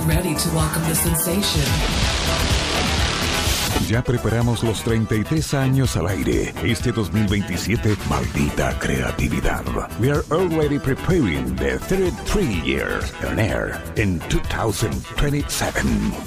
ready to welcome the sensation. Ya preparamos los 33 años al aire. Este 2027, maldita creatividad. We are already preparing the 33 years on air in 2027.